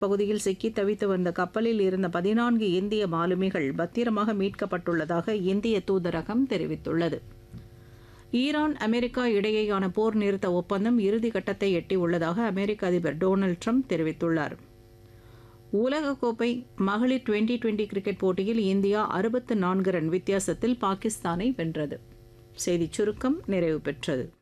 பகுதியில் சிக்கி தவித்து வந்த கப்பலில் இருந்த 14 இந்திய மாலுமிகள் பத்திரமாக மீட்கப்பட்டுள்ளதாக இந்திய தூதரகம் தெரிவித்துள்ளது. ஈரான் அமெரிக்கா இடையேயான போர் நிறுத்த ஒப்பந்தம் இறுதிக்கட்டத்தை எட்டியுள்ளதாக அமெரிக்க அதிபர் டொனால்ட் ட்ரம்ப் தெரிவித்துள்ளார். உலகக்கோப்பை மகளிர் 2020 கிரிக்கெட் போட்டியில் இந்தியா 64 ரன் வித்தியாசத்தில் பாகிஸ்தானை வென்றது. செய்திச் சுருக்கம் நிறைவு பெற்றது.